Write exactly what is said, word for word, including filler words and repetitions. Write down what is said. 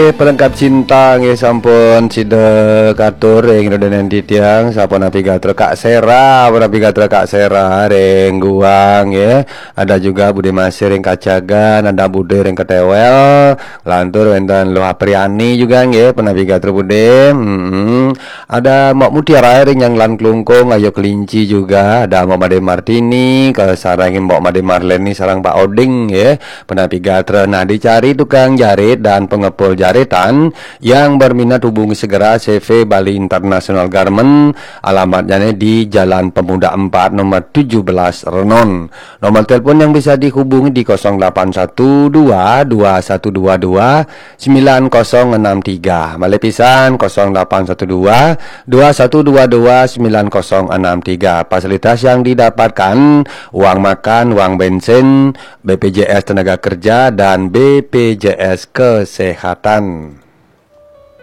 nggih pelengkap cinta nggih sampun sida katur ing nanti tiang sampun navigator Kak Sera, navigator Kak Sera ring Guang ya. Ada juga Bude Masir ring Kacagan, ada Bude ring Ketewel, lantur wonten Loh Apriani juga nggih penavigator Bude. Hmm. Ada Mbak Mutiara ring yang Lan Klungkung, Ayo Kelinci juga, ada Mbak Made Martini, ke sarangin Mbak Made Marleni sarang Pak Oding ya, penavigator. Nah, dicari tukang jarit dan pengepul jaritan yang berminat hubungi segera C V Bali International Garment, alamatnya di Jalan Pemuda empat nomor tujuh belas Renon. Nomor telepon yang bisa dihubungi di nol delapan satu dua dua satu dua dua sembilan nol enam tiga. Balik pisan nol delapan satu dua dua satu dua dua sembilan nol enam tiga. Fasilitas yang didapatkan uang makan, uang bensin, B P J S tenaga kerja dan B P J S kesehatan.